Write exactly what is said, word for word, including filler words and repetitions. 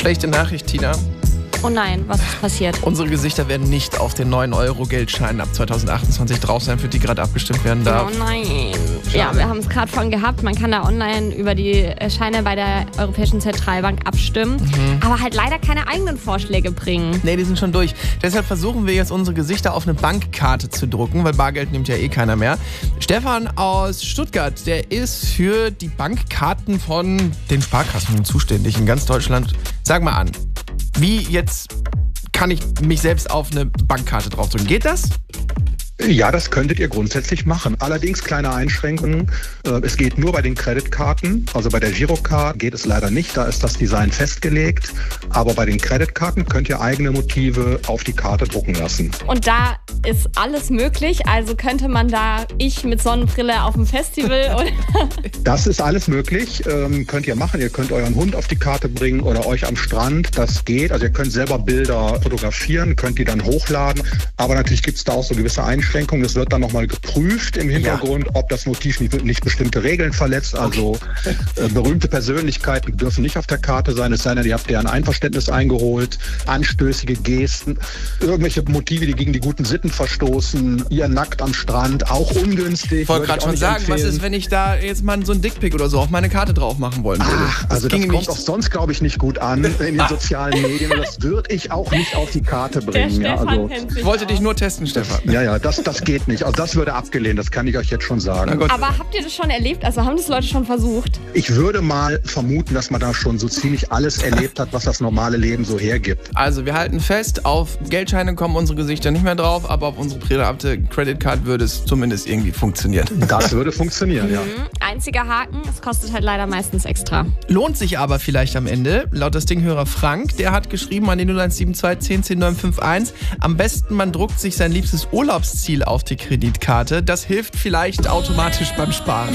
Schlechte Nachricht, Tina. Oh nein, was ist passiert? Unsere Gesichter werden nicht auf den neun Euro Geldscheinen ab zwanzig achtundzwanzig drauf sein, für die gerade abgestimmt werden darf. Oh nein. Ja, wir haben es gerade von gehabt. Man kann da online über die Scheine bei der Europäischen Zentralbank abstimmen. Mhm. Aber halt leider keine eigenen Vorschläge bringen. Nee, die sind schon durch. Deshalb versuchen wir jetzt, unsere Gesichter auf eine Bankkarte zu drucken, weil Bargeld nimmt ja eh keiner mehr. Stefan aus Stuttgart, der ist für die Bankkarten von den Sparkassen zuständig in ganz Deutschland. Sag mal an, wie jetzt kann ich mich selbst auf eine Bankkarte draufdrücken? Geht das? Ja, das könntet ihr grundsätzlich machen. Allerdings kleine Einschränkungen. Es geht nur bei den Kreditkarten. Also bei der Girocard geht es leider nicht. Da ist das Design festgelegt. Aber bei den Kreditkarten könnt ihr eigene Motive auf die Karte drucken lassen. Und da ist alles möglich. Also könnte man da ich mit Sonnenbrille auf dem Festival oder? Das ist alles möglich. Ähm, könnt ihr machen. Ihr könnt euren Hund auf die Karte bringen oder euch am Strand. Das geht. Also ihr könnt selber Bilder fotografieren, könnt die dann hochladen. Aber natürlich gibt es da auch so gewisse Einschränkungen. Es wird dann nochmal geprüft im Hintergrund, ja, ob das Motiv nicht, nicht bestimmte Regeln verletzt. Also äh, berühmte Persönlichkeiten dürfen nicht auf der Karte sein, es sei denn, ihr habt deren Einverständnis eingeholt. Anstößige Gesten, irgendwelche Motive, die gegen die guten Sitten verstoßen, ihr nackt am Strand, auch ungünstig. Ich wollte gerade schon sagen, empfehlen. Was ist, wenn ich da jetzt mal so ein Dickpick oder so auf meine Karte drauf machen wollen würde? Ach, also das, das kommt auch sonst, glaube ich, nicht gut an in den sozialen Medien. Das würde ich auch nicht auf die Karte bringen. Der ja, also, ich wollte dich nur testen, Stefan. Ja, ja, das, das geht nicht. Also das würde abgelehnt, das kann ich euch jetzt schon sagen. Aber habt ihr das schon erlebt? Also haben das Leute schon versucht? Ich würde mal vermuten, dass man da schon so ziemlich alles erlebt hat, was das normale Leben so hergibt. Also wir halten fest, auf Geldscheine kommen unsere Gesichter nicht mehr drauf, aber auf unsere private Credit Card würde es zumindest irgendwie funktionieren. Das würde funktionieren, mhm. ja. Einziger Haken, es kostet halt leider meistens extra. Lohnt sich aber vielleicht am Ende. Laut das Dinghörer Frank, der hat geschrieben an die null eins sieben zwei zehn zehn neun fünf eins, am besten man druckt sich sein liebstes Urlaubsziel auf die Kreditkarte. Das hilft vielleicht automatisch beim Sparen.